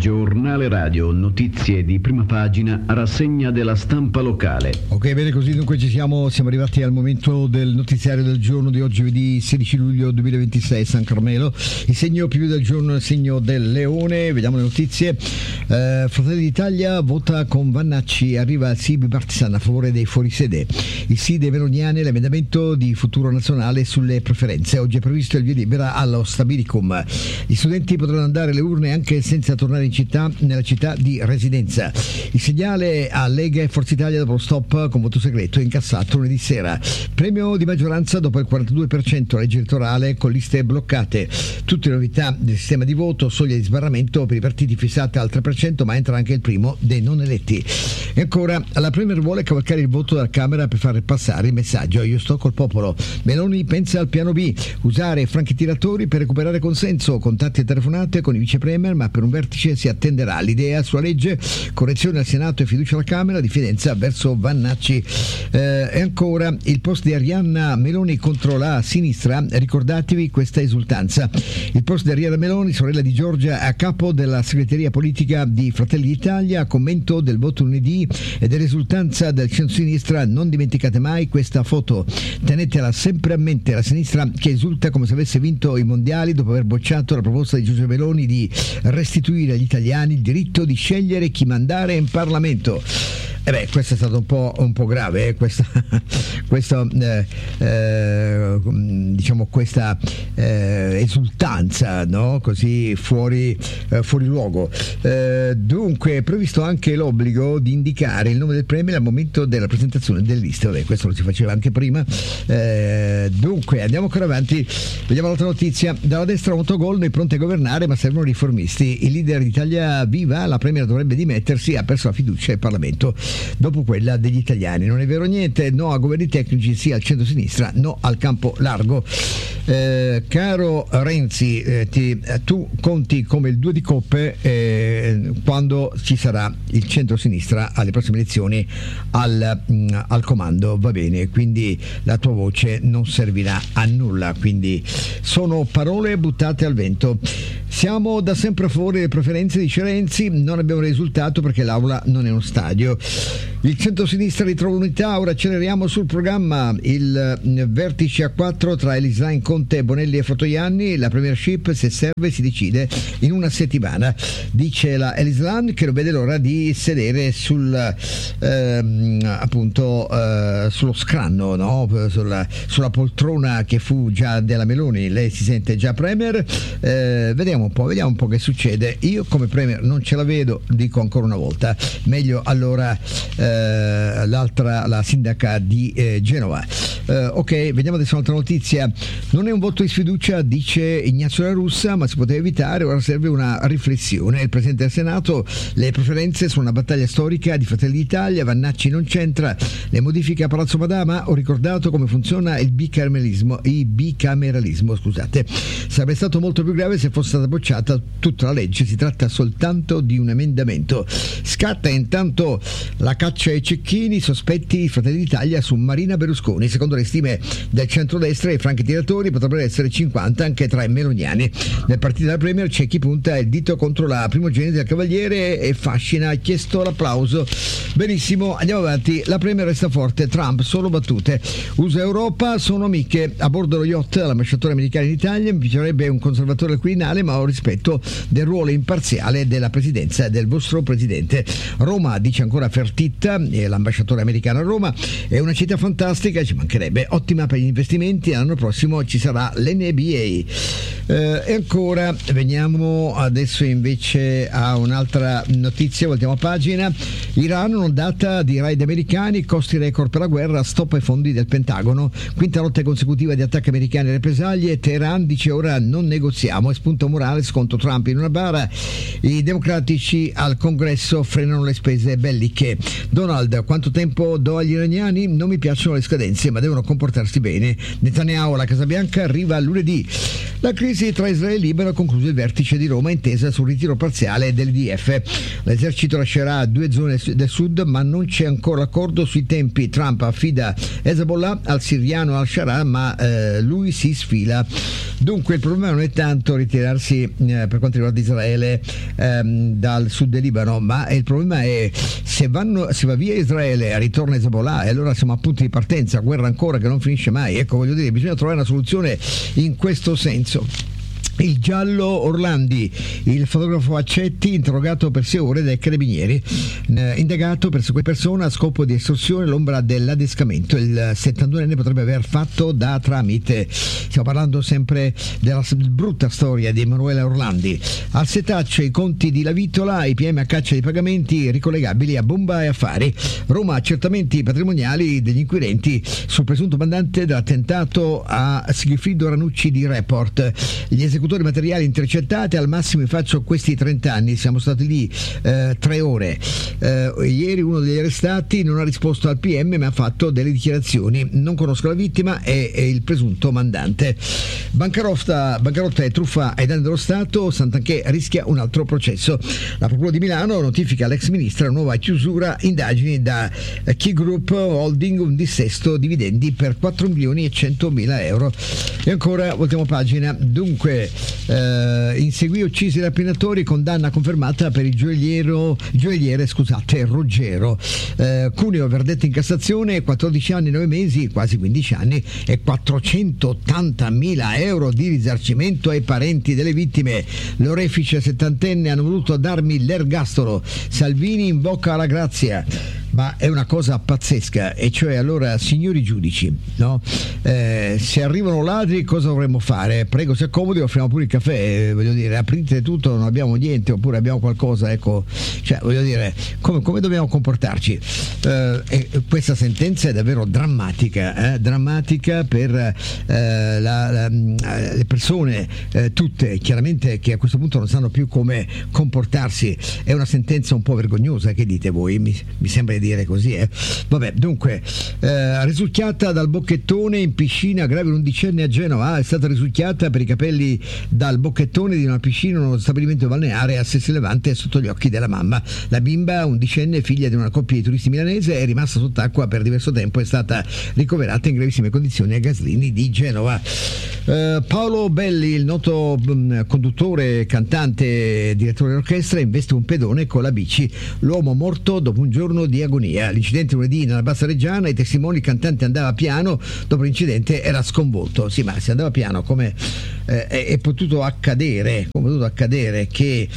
Giornale Radio, notizie di prima pagina, rassegna della stampa locale. Ok, bene, così dunque siamo arrivati al momento del notiziario del giorno di oggi, giovedì 16 luglio 2026, San Carmelo. Il segno più del giorno è il segno del leone. Vediamo le notizie. Fratelli d'Italia vota con Vannacci, arriva il sì bipartisan a favore dei fuorisede. Il sì dei meloniani all'emendamento di Futuro Nazionale sulle preferenze. Oggi è previsto il via libera allo Stabilicum. Gli studenti potranno andare alle urne anche senza tornare in città, nella città di residenza. Il segnale a Lega e Forza Italia dopo lo stop con voto segreto incassato lunedì sera. Premio di maggioranza dopo il 42% legge elettorale con liste bloccate. Tutte le novità del sistema di voto, soglia di sbarramento per i partiti fissata al 3%, ma entra anche il primo dei non eletti. E ancora, la Premier vuole cavalcare il voto dalla Camera per far passare il messaggio: io sto col popolo. Meloni pensa al piano B, usare franchi tiratori per recuperare consenso, contatti e telefonate con i vice premier, ma per un vertice si attenderà. L'idea sulla legge, correzione al Senato e fiducia alla Camera, diffidenza verso Vannacci. E ancora, il post di Arianna Meloni contro la sinistra, ricordatevi questa esultanza. Il post di Arianna Meloni, sorella di Giorgia, a capo della segreteria politica di Fratelli d'Italia, commento del voto lunedì e dell'esultanza del centro-sinistra: non dimenticate mai questa foto, tenetela sempre a mente, la sinistra che esulta come se avesse vinto i mondiali dopo aver bocciato la proposta di Giorgia Meloni di restituire agli italiani il diritto di scegliere chi mandare in Parlamento. Questo è stato un po' grave, questa esultanza, no? Così fuori luogo. Dunque è previsto anche l'obbligo di indicare il nome del premier al momento della presentazione delle liste. Questo lo si faceva anche prima. Dunque andiamo ancora avanti, vediamo l'altra notizia. Dalla destra un autogol, noi pronti a governare ma servono riformisti. Il leader di Italia Viva, la premier dovrebbe dimettersi, ha perso la fiducia del Parlamento dopo quella degli italiani. Non è vero niente, no a governi tecnici, sì al centro-sinistra, no al campo largo. Caro Renzi, tu conti come il 2 di coppe quando ci sarà il centro-sinistra alle prossime elezioni al comando, va bene, quindi la tua voce non servirà a nulla, quindi sono parole buttate al vento. Siamo da sempre a favore delle preferenze, dice Renzi, non abbiamo risultato perché l'aula non è uno stadio. Il centro-sinistra ritrova unità, ora acceleriamo sul programma. Il vertice a 4 tra Elislein, Conte, Bonelli e Fratoianni, la premiership se serve si decide in una settimana, dice la Elislein, che non vede l'ora di sedere sullo scranno, no? sulla poltrona che fu già della Meloni. Lei si sente già premier. Vediamo un po' che succede. Io come premier non ce la vedo, dico ancora una volta, meglio allora la sindaca di Genova. Ok, vediamo adesso un'altra notizia. Non è un voto di sfiducia, dice Ignazio La Russa, ma si poteva evitare, ora serve una riflessione. Il Presidente del Senato: le preferenze sono una battaglia storica di Fratelli d'Italia, Vannacci non c'entra, le modifiche a Palazzo Madama, ho ricordato come funziona il bicameralismo, scusate. Sarebbe stato molto più grave se fosse stata bocciata tutta la legge, si tratta soltanto di un emendamento. Scatta intanto la caccia ai cecchini, sospetti i Fratelli d'Italia su Marina Berlusconi. Secondo le stime del centrodestra i franchi tiratori potrebbero essere 50 anche tra i meloniani. Nel partito della Premier c'è chi punta il dito contro la primogenita del Cavaliere e Fascina ha chiesto l'applauso. Benissimo, andiamo avanti. La Premier resta forte, Trump solo battute. USA e Europa sono amiche. A bordo dello yacht l'ambasciatore americano in Italia: mi piacerebbe un conservatore al Quirinale, ma ho rispetto del ruolo imparziale della presidenza del vostro presidente. Roma, dice ancora Fertitta, l'ambasciatore americano a Roma, è una città fantastica, ci mancherebbe, ottima per gli investimenti, l'anno prossimo ci sarà l'NBA. E ancora veniamo adesso invece a un'altra notizia, voltiamo pagina. Iran, un'ondata di raid americani, costi record per la guerra, stop ai fondi del Pentagono, quinta notte consecutiva di attacchi americani e represaglie. Teheran dice ora non negoziamo, e spunto Morales contro Trump in una bara. I democratici al congresso frenano le spese belliche. Donald, quanto tempo do agli iraniani? Non mi piacciono le scadenze, ma devono comportarsi bene. Netanyahu alla Casa Bianca arriva lunedì. La crisi tra Israele e Libano ha concluso il vertice di Roma intesa sul ritiro parziale dell'IDF. L'esercito lascerà 2 zone del sud, ma non c'è ancora accordo sui tempi. Trump affida Hezbollah al siriano al-Sharaa, ma lui si sfila. Dunque il problema non è tanto ritirarsi per quanto riguarda Israele dal sud del Libano, ma il problema è se va via Israele e ritorna Hezbollah, e allora siamo a punto di partenza, guerra ancora che non finisce mai. Ecco, voglio dire, bisogna trovare una soluzione in questo senso. Il giallo Orlandi, il fotografo Accetti, interrogato per 6 ore dai carabinieri, indagato per sequestro di persona a scopo di estorsione l'ombra dell'adescamento. Il 71enne potrebbe aver fatto da tramite. Stiamo parlando sempre della brutta storia di Emanuele Orlandi. Al setaccio i conti di Lavitola, i PM a caccia di pagamenti ricollegabili a bomba e affari. Roma, accertamenti patrimoniali degli inquirenti sul presunto mandante dell'attentato a Sigfrido Ranucci di Report. Gli esecutori materiali intercettati, al massimo vi faccio questi 30 anni, siamo stati lì 3 ore. Ieri uno degli arrestati non ha risposto al PM, ma ha fatto delle dichiarazioni. Non conosco la vittima e il presunto mandante. Bancarotta e truffa ai danni dello Stato, Santanchè rischia un altro processo. La Procura di Milano notifica all'ex ministra nuova chiusura, indagini da Key Group Holding, un dissesto dividendi per 4.100.000 euro. E ancora voltiamo pagina. Dunque inseguì uccisi rapinatori, condanna confermata per il gioielliere Ruggero. Cuneo, verdetto in Cassazione, 14 anni 9 mesi, quasi 15 anni, e 480.000 euro di risarcimento ai parenti delle vittime. L'orefice 70enne hanno voluto darmi l'ergastolo. Salvini invoca la grazia. Ma è una cosa pazzesca, e cioè, allora, signori giudici, no? Se arrivano ladri cosa dovremmo fare? Prego, si accomodi, offriamo pure il caffè, voglio dire, aprite tutto, non abbiamo niente, oppure abbiamo qualcosa, ecco, cioè, voglio dire, come dobbiamo comportarci? E questa sentenza è davvero drammatica per le persone tutte, chiaramente, che a questo punto non sanno più come comportarsi. È una sentenza un po' vergognosa, che dite voi? Mi sembra di dire così, Vabbè, dunque, risucchiata dal bocchettone in piscina, grave un11enne a Genova. È stata risucchiata per i capelli dal bocchettone di una piscina in uno stabilimento balneare a Sessi Levante, sotto gli occhi della mamma. La bimba, 11enne, figlia di una coppia di turisti milanese, è rimasta sott'acqua per diverso tempo e è stata ricoverata in gravissime condizioni a Gaslini di Genova. Paolo Belli, il noto conduttore, cantante, direttore d'orchestra, investe un pedone con la bici. L'uomo morto dopo un giorno di agonia. L'incidente lunedì nella Bassa Reggiana, i testimoni, il cantante andava piano, dopo l'incidente era sconvolto. Sì, ma se andava piano, come è potuto accadere che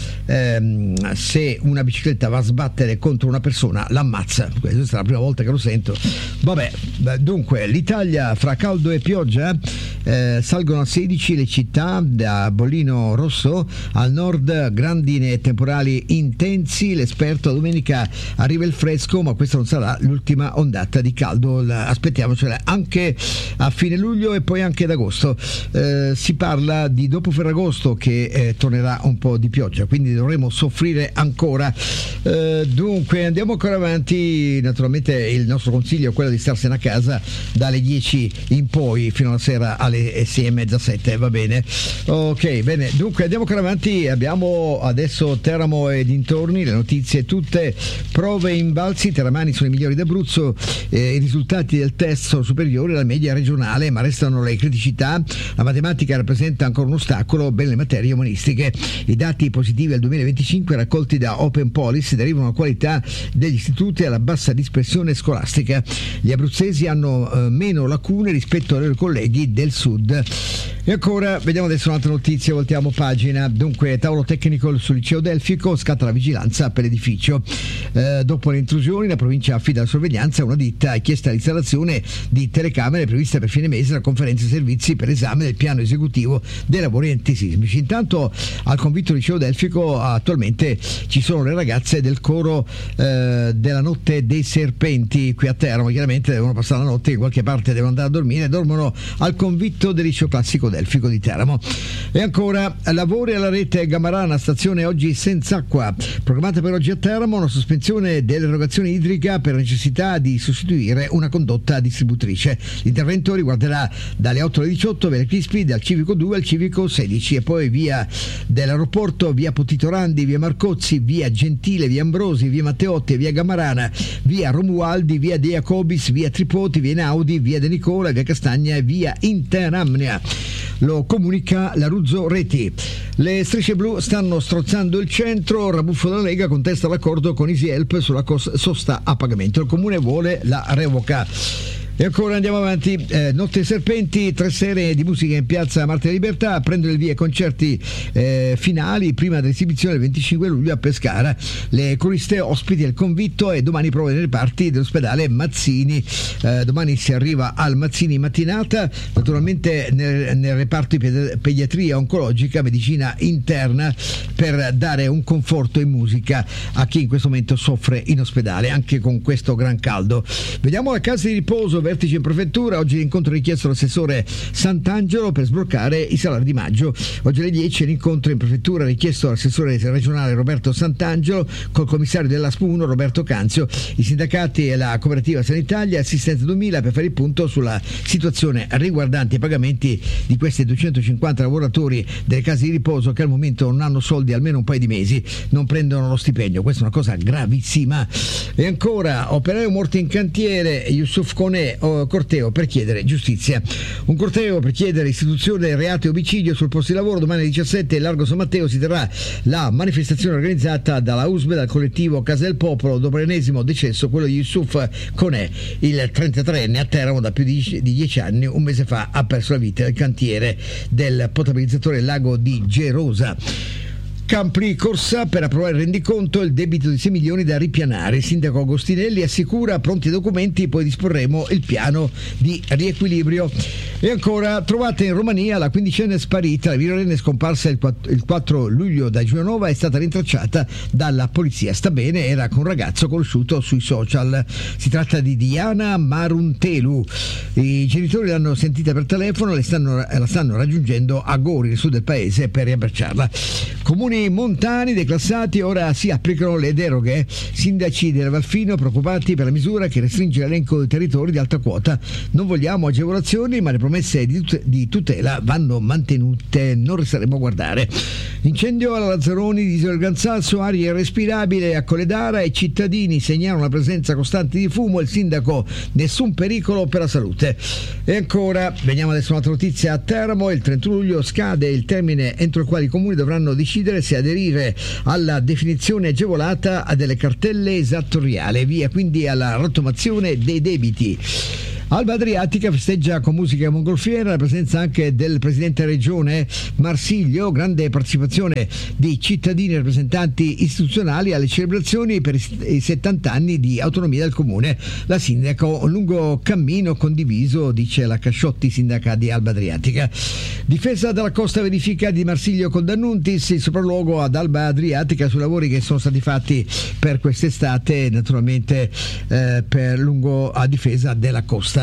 se una bicicletta va a sbattere contro una persona l'ammazza? Questa è la prima volta che lo sento. Vabbè, dunque, l'Italia fra caldo e pioggia, salgono a 16 le città, da Bollino Rosso al nord grandine e temporali intensi. L'esperto: domenica arriva il fresco, ma questa non sarà l'ultima ondata di caldo, aspettiamocela anche a fine luglio e poi anche ad agosto. Si parla di dopo Ferragosto che tornerà un po' di pioggia, quindi dovremo soffrire ancora. Dunque andiamo ancora avanti. Naturalmente il nostro consiglio è quello di starsene a casa dalle 10 in poi fino alla sera alle 6:30, 7, va bene? Ok, bene, dunque andiamo ancora avanti. Abbiamo adesso Teramo e dintorni, le notizie tutte. Prove invalsi, teramani sono i migliori d'Abruzzo, i risultati del test sono superiori alla media regionale, ma restano le criticità. La matematica rappresenta ancora un ostacolo, bene le materie umanistiche. I dati positivi al 2025 raccolti da Open Policy derivano dalla qualità degli istituti e alla bassa dispersione scolastica. Gli abruzzesi hanno meno lacune rispetto ai loro colleghi del sud. E ancora vediamo adesso un'altra notizia, voltiamo pagina. Dunque, tavolo tecnico sul liceo Delfico, scatta la vigilanza per l'edificio. Dopo le intrusioni la provincia affida la sorveglianza a una ditta e chiesta l'installazione di telecamere previste per fine mese la conferenza dei servizi per esame del piano esecutivo dei lavori antisismici. Intanto al convitto liceo Delfico attualmente ci sono le ragazze del coro della Notte dei Serpenti qui a Teramo. Chiaramente devono passare la notte in qualche parte, devono andare a dormire, dormono al convitto del liceo classico Delfico di Teramo. E ancora lavori alla rete Gamarana, stazione oggi senza acqua. Programmata per oggi a Teramo una sospensione delle erogazioni idrica per necessità di sostituire una condotta distributrice. L'intervento riguarderà dalle 8 alle 18 via Crispi, dal civico 2 al civico 16 e poi via dell'aeroporto, via Potito Randi, via Marcozzi, via Gentile, via Ambrosi, via Matteotti, via Gamarana, via Romualdi, via De Jacobis, via Tripoti, via Einaudi, via De Nicola, via Castagna e via Interamnia. Lo comunica l'Aruzzo Reti. Le strisce blu stanno strozzando il centro, Rabuffo della Lega contesta l'accordo con Easyhelp sulla sosta a pagamento, il comune vuole la revoca. E ancora andiamo avanti, Notte ai Serpenti, 3 sere di musica in piazza Marte della Libertà, prendono il via concerti finali prima dell'esibizione del 25 luglio a Pescara. Le coriste ospiti al Convitto e domani prove nei reparti dell'ospedale Mazzini. Domani si arriva al Mazzini mattinata, naturalmente nel reparto di pediatria oncologica, medicina interna, per dare un conforto in musica a chi in questo momento soffre in ospedale, anche con questo gran caldo. Vediamo la casa di riposo, vertice in prefettura, oggi l'incontro richiesto all'assessore Sant'Angelo per sbloccare i salari di maggio. Oggi alle 10 l'incontro in prefettura richiesto all'assessore regionale Roberto Sant'Angelo col commissario dell'ASP 1 Roberto Canzio, i sindacati e la cooperativa Sanitalia Assistenza 2000 per fare il punto sulla situazione riguardante i pagamenti di questi 250 lavoratori delle case di riposo che al momento non hanno soldi almeno un paio di mesi, non prendono lo stipendio. Questa è una cosa gravissima. E ancora, operaio morto in cantiere, Yusuf Kone, corteo per chiedere giustizia. Un corteo per chiedere istituzione del reato e omicidio sul posto di lavoro. Domani alle 17 Largo San Matteo si terrà la manifestazione organizzata dalla USB, dal collettivo Casa del Popolo, dopo l'ennesimo decesso, quello di Yusuf Kone, il 33enne a Teramo da più di 10 anni. Un mese fa ha perso la vita nel cantiere del potabilizzatore del lago di Gerosa. Campli corsa per approvare il rendiconto, il debito di 6 milioni da ripianare. Il sindaco Agostinelli assicura pronti i documenti, poi disporremo il piano di riequilibrio. E ancora, trovate in Romania la 15enne sparita. La minorenne scomparsa il 4 luglio da Giulianova è stata rintracciata dalla polizia. Sta bene, era con un ragazzo conosciuto sui social. Si tratta di Diana Maruntelu. I genitori l'hanno sentita per telefono, la stanno raggiungendo a Gori, nel sud del paese, per riabbracciarla. Comuni montani declassati, ora si applicano le deroghe. Sindaci della Valfino preoccupati per la misura che restringe l'elenco dei territori di alta quota. Non vogliamo agevolazioni, ma le promesse di tutela vanno mantenute, non resteremo a guardare. Incendio alla Lazzaroni di Isola del Gran Sasso, aria irrespirabile a Colledara, e cittadini segnalano la presenza costante di fumo. Il sindaco: nessun pericolo per la salute. E ancora, veniamo adesso a un'altra notizia. A Teramo il 31 luglio scade il termine entro il quale i comuni dovranno decidere se aderire alla definizione agevolata a delle cartelle esattoriali, via quindi alla rottamazione dei debiti. Alba Adriatica festeggia con musica mongolfiera, la presenza anche del presidente regione Marsiglio, grande partecipazione di cittadini e rappresentanti istituzionali alle celebrazioni per i 70 anni di autonomia del comune. La sindaco: un lungo cammino condiviso, dice la Casciotti, sindaca di Alba Adriatica. Difesa dalla costa, verifica di Marsiglio con D'Annuntis, il sopralluogo ad Alba Adriatica sui lavori che sono stati fatti per quest'estate, naturalmente per lungo a difesa della costa.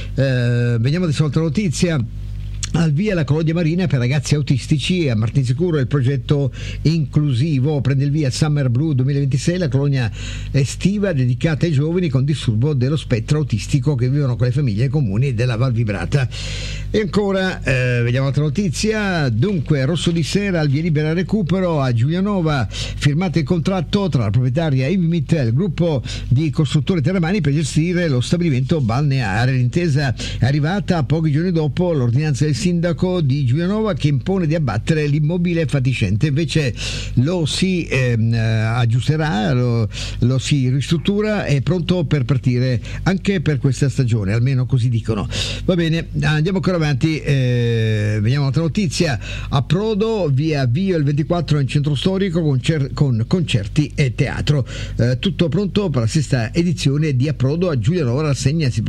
Veniamo adesso a un'altra notizia. Al via la colonia marina per ragazzi autistici. A Martinsicuro il progetto inclusivo. Prende il via Summer Blue 2026, la colonia estiva dedicata ai giovani con disturbo dello spettro autistico che vivono con le famiglie comuni della Val Vibrata. E ancora, vediamo un'altra notizia. Dunque, Rosso di Sera al via libera recupero a Giulianova, firmato il contratto tra la proprietaria Invimit e il gruppo di costruttori terramani per gestire lo stabilimento balneare. L'intesa è arrivata pochi giorni dopo l'ordinanza del sindaco di Giulianova che impone di abbattere l'immobile fatiscente. Invece lo si aggiusterà, lo si ristruttura, è pronto per partire anche per questa stagione, almeno così dicono. Va bene, andiamo ancora avanti. Vediamo un'altra notizia. Approdo via Vio il 24 in centro storico con concerti e teatro. Tutto pronto per la sesta edizione di Approdo a Giulianova. La rassegna si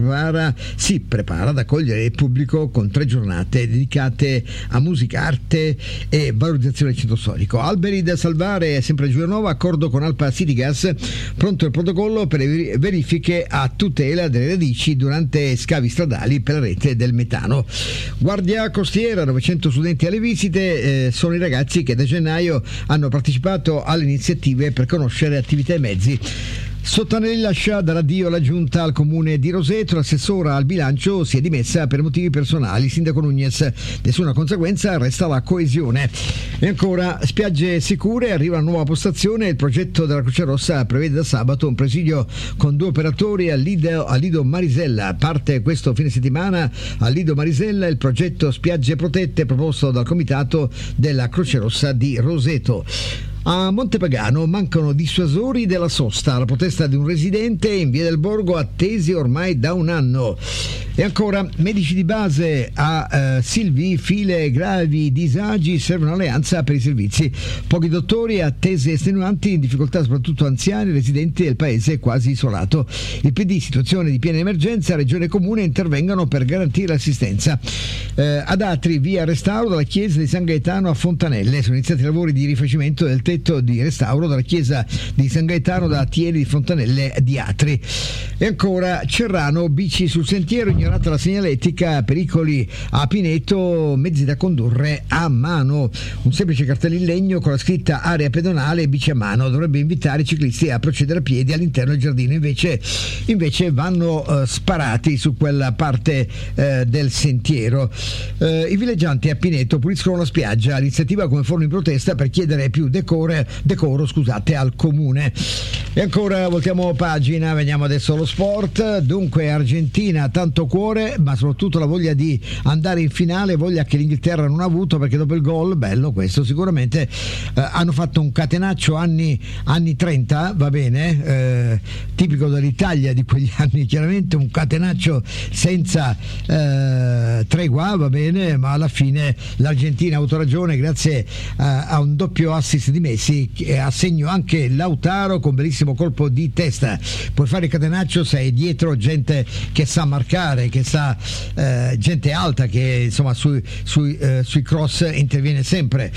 prepara ad accogliere il pubblico con 3 giornate dedicate a musica, arte e valorizzazione del centro storico. Alberi da salvare sempre a Giulianova, accordo con Alpa City Gas, pronto il protocollo per le verifiche a tutela delle radici durante scavi stradali per la rete del metano. Guardia costiera, 900 studenti alle visite, sono i ragazzi che da gennaio hanno partecipato alle iniziative per conoscere attività e mezzi. Sottanelli lascia dall'addio alla giunta al comune di Roseto, l'assessora al bilancio si è dimessa per motivi personali, sindaco Nunez, nessuna conseguenza, resta la coesione. E ancora, spiagge sicure, arriva una nuova postazione, il progetto della Croce Rossa prevede da sabato un presidio con 2 operatori al Lido Marisella. Parte questo fine settimana al Lido Marisella il progetto Spiagge Protette proposto dal comitato della Croce Rossa di Roseto. A Montepagano mancano dissuasori della sosta, la protesta di un residente in via del Borgo attesi ormai da un anno. E ancora, medici di base a Silvi, file gravi disagi, serve un'alleanza per i servizi. Pochi dottori, attese estenuanti, in difficoltà soprattutto anziani, residenti del paese quasi isolato. Il PD, situazione di piena emergenza, Regione e Comune intervengono per garantire l'assistenza. Ad Atri, via restauro della chiesa di San Gaetano a Fontanelle, sono iniziati i lavori di rifacimento del tetto di restauro della chiesa di San Gaetano da Thieri di Fontanelle di Atri. E ancora, Cerrano, bici sul sentiero, ignorata la segnaletica, pericoli a Pineto, mezzi da condurre a mano. Un semplice cartello in legno con la scritta area pedonale bici a mano dovrebbe invitare i ciclisti a procedere a piedi all'interno del giardino, invece vanno sparati su quella parte del sentiero. I villeggianti a Pineto puliscono la spiaggia, l'iniziativa come forma di protesta per chiedere più decoro al comune. E ancora voltiamo pagina, veniamo adesso allo sport. Dunque, Argentina, tanto cuore, ma soprattutto la voglia di andare in finale, voglia che l'Inghilterra non ha avuto, perché dopo il gol, bello questo sicuramente, hanno fatto un catenaccio anni 30, va bene, tipico dell'Italia di quegli anni, chiaramente un catenaccio senza tregua, va bene, ma alla fine l'Argentina ha avuto ragione grazie a un doppio assist di Messi, che a segno anche Lautaro con bellissimo colpo di testa. Puoi fare il catenaccio se hai dietro gente che sa marcare, che sa gente alta, che insomma sui cross interviene sempre.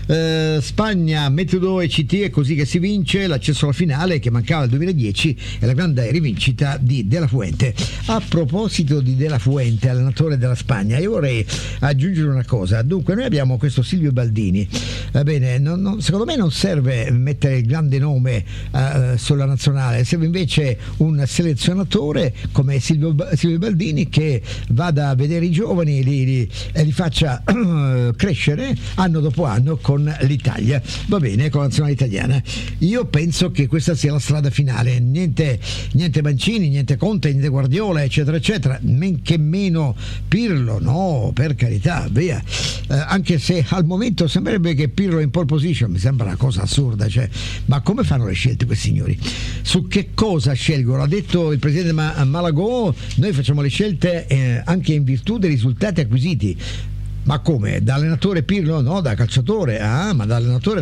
Spagna, metodo ECT, è così che si vince l'accesso alla finale che mancava nel 2010 e la grande rivincita di De La Fuente. A proposito di De La Fuente, allenatore della Spagna, io vorrei aggiungere una cosa. Dunque, noi abbiamo questo Silvio Baldini, va bene, secondo me non serve mettere il grande nome sulla nazionale, serve invece un selezionatore come Silvio Baldini che vada a vedere i giovani e li faccia crescere anno dopo anno con l'Italia, va bene, con la nazionale italiana. Io penso che questa sia la strada finale, niente Mancini, niente Conte, niente Guardiola, eccetera eccetera, men che meno Pirlo, no, per carità, via, anche se al momento sembrerebbe che Pirlo in pole position, mi sembra una cosa assurda, cioè, ma come fanno le scelte questi signori? Su che cosa scelgono? Ha detto il presidente Malagò, noi facciamo le scelte anche in virtù dei risultati acquisiti. Ma come? Da allenatore Pirlo? No, da calciatore? Ah, ma da allenatore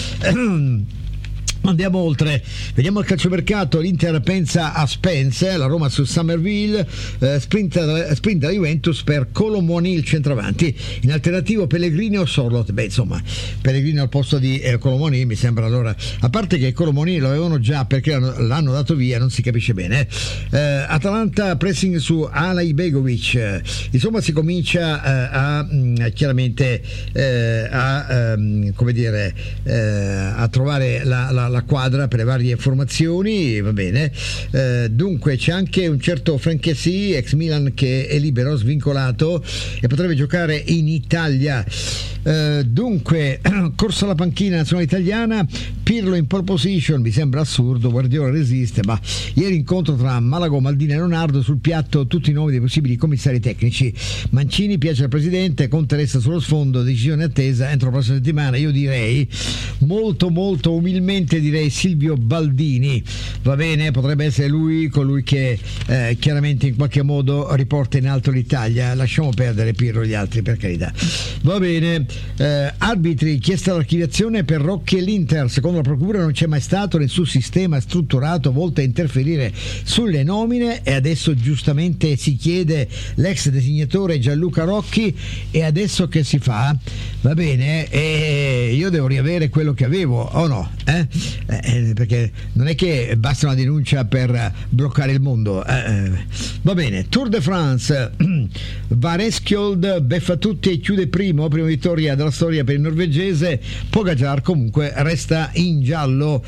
no. Andiamo oltre, vediamo il calciomercato. L'Inter pensa a Spence, la Roma su Summerville, sprint la Juventus per Colomoni, il centravanti. In alternativo Pellegrini o Sorloth. Beh, insomma, Pellegrini al posto di Colomoni mi sembra, allora, a parte che Colomoni lo avevano già perché l'hanno dato via, non si capisce bene. Atalanta pressing su Alay Begovic, insomma si comincia chiaramente a trovare la quadra per le varie formazioni, va bene. Dunque c'è anche un certo Franchesi, ex Milan, che è libero, svincolato e potrebbe giocare in Italia. Dunque corsa alla panchina nazionale italiana, Pirlo in pole position, mi sembra assurdo, Guardiola resiste, ma ieri incontro tra Malagò, Maldini e Leonardo, sul piatto tutti i nomi dei possibili commissari tecnici. Mancini piace al presidente, Conte resta sullo sfondo, decisione attesa entro la prossima settimana. Io direi molto umilmente Silvio Baldini, va bene, potrebbe essere lui colui che chiaramente in qualche modo riporta in alto l'Italia. Lasciamo perdere Pirlo e gli altri, per carità, va bene. Arbitri, chiesta l'archiviazione per Rocchi e l'Inter, secondo la procura non c'è mai stato nessun sistema strutturato volto a interferire sulle nomine e adesso giustamente si chiede l'ex designatore Gianluca Rocchi, e adesso che si fa? Va bene, io devo riavere quello che avevo o no? perché non è che basta una denuncia per bloccare il mondo. Va bene, Tour de France, Vareskjold beffa tutti e chiude prima vittoria della storia per il norvegese. Pogacar comunque resta in giallo,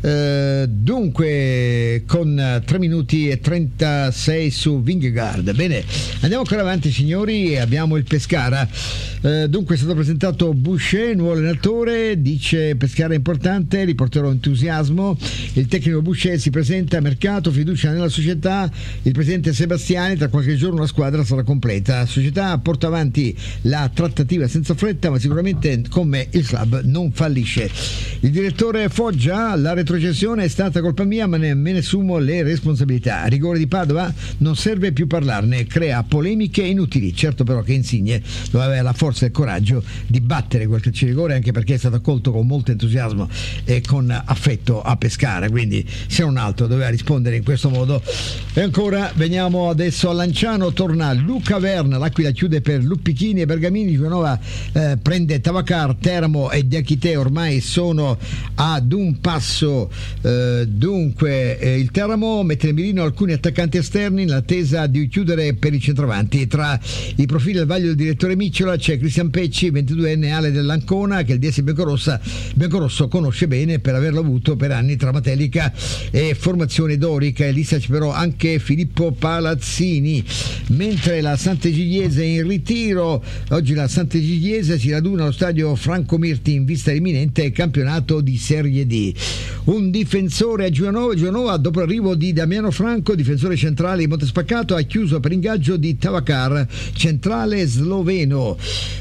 dunque con 3 minuti e 36 su Vingegaard. Bene, andiamo ancora avanti signori, abbiamo il Pescara. Dunque è stato presentato Boucher, nuovo allenatore, dice Pescara è importante, riporterò entusiasmo. Il tecnico Boucher si presenta a mercato, fiducia nella società. Il presidente Sebastiani, tra qualche giorno la squadra sarà completa. La società porta avanti la trattativa senza fretta, ma sicuramente con me il club non fallisce. Il direttore Foggia, la retrocessione è stata colpa mia, ma me ne assumo le responsabilità. Rigore di Padova, non serve più parlarne, crea polemiche inutili. Certo però che Insigne doveva avere la forza e il coraggio di battere quel calcio di rigore, anche perché è stato accolto con molto entusiasmo e con affetto a Pescara, quindi se non altro doveva rispondere in questo modo. E ancora veniamo adesso a Lanciano, torna Luca Verna, l'Aquila chiude per Luppichini e Bergamini, Giovanova prende Tavacar, Teramo e Diachite ormai sono ad un passo. Dunque il Teramo mette nel mirino alcuni attaccanti esterni nell'attesa di chiudere per i centravanti. Tra i profili al vaglio del direttore Micciola c'è Cristian Pecci, 22enne ale dell'Ancona, che il DS Biancorosso conosce bene per averlo avuto per anni tra Matelica e formazione dorica. In lista c'è però anche Filippo Palazzini, mentre la Sant'Egidiese è in ritiro. Oggi la Sant'Egidiese si raduna allo stadio Franco Mirti in vista dell'imminente campionato di Serie D. Un difensore a Giovanova dopo l'arrivo di Damiano Franco, difensore centrale di Montespaccato, ha chiuso per ingaggio di Tavacar, centrale sloveno.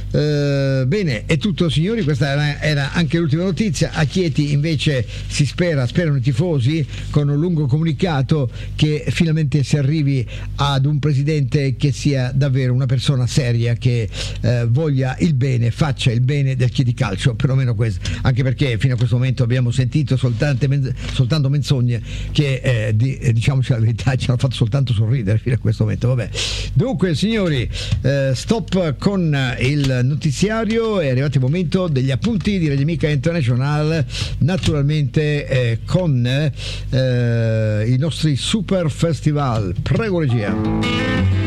Bene, è tutto signori, questa era anche l'ultima notizia. A Chieti invece sperano i tifosi con un lungo comunicato che finalmente si arrivi ad un presidente che sia davvero una persona seria, che voglia il bene, faccia il bene del Chieti Calcio, perlomeno questo, anche perché fino a questo momento abbiamo sentito soltanto menzogne che diciamoci la verità ci hanno fatto soltanto sorridere fino a questo momento. Vabbè, dunque signori, stop con il notiziario, è arrivato il momento degli appunti di Radio Amica International, naturalmente con i nostri super festival. Prego regia.